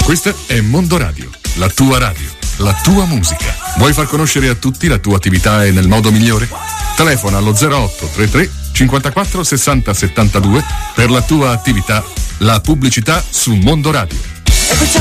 Questa è Mondo Radio, la tua radio, la tua musica. Vuoi far conoscere a tutti la tua attività e nel modo migliore? Telefona allo 0833 54 60 72 per la tua attività, la pubblicità su Mondo Radio.